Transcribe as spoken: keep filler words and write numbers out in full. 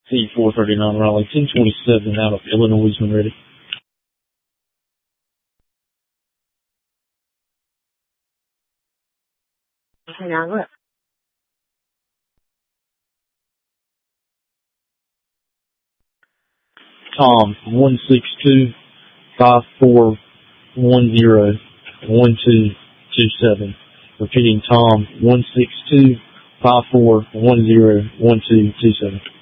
C four thirty-nine Raleigh, ten twenty-seven out of Illinois when ready. Hang on, look. Tom, one six two, five four one zero, one two two seven. Repeating, Tom, one six two, five four one zero, one two two seven.